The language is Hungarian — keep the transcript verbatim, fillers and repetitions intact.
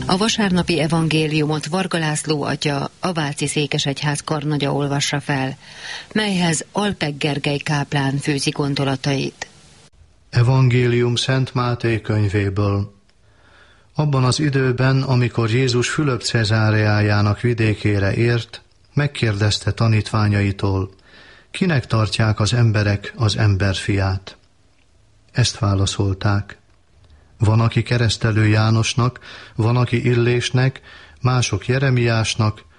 A vasárnapi evangéliumot Varga László atya, a Váci Székesegyház karnagya olvassa fel, melyhez Alpek Gergely káplán fűzi gondolatait. Evangélium Szent Máté könyvéből. Abban az időben, amikor Jézus Fülöp Cezáreájának vidékére ért, megkérdezte tanítványaitól, kinek tartják az emberek az emberfiát? Ezt válaszolták. Van, aki Keresztelő Jánosnak, van, aki Illésnek, mások Jeremiásnak,